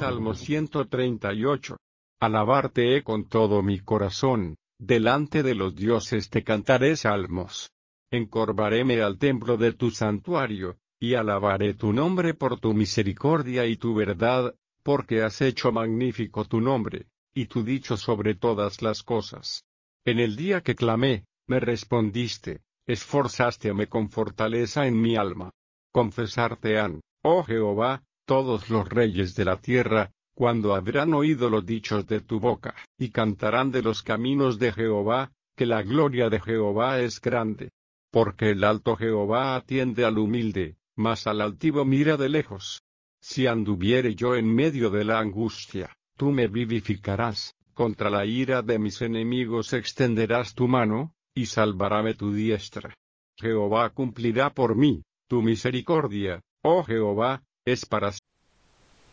Salmo 138. Alabarte he con todo mi corazón, delante de los dioses te cantaré salmos. Encorvaréme al templo de tu santuario, y alabaré tu nombre por tu misericordia y tu verdad, porque has hecho magnífico tu nombre, y tu dicho sobre todas las cosas. En el día que clamé, me respondiste, esforzásteme con fortaleza en mi alma. Confesarte han, oh Jehová, todos los reyes de la tierra, cuando habrán oído los dichos de tu boca, y cantarán de los caminos de Jehová, que la gloria de Jehová es grande. Porque el alto Jehová atiende al humilde, mas al altivo mira de lejos. Si anduviere yo en medio de la angustia, tú me vivificarás, contra la ira de mis enemigos extenderás tu mano, y salvaráme tu diestra. Jehová cumplirá por mí, tu misericordia, oh Jehová, es para